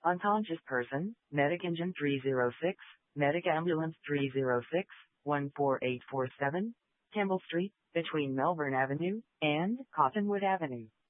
Unconscious person, Medic Engine 306, Medic Ambulance 306, 14847, Campbell Street, between Melbourne Avenue and Cottonwood Avenue.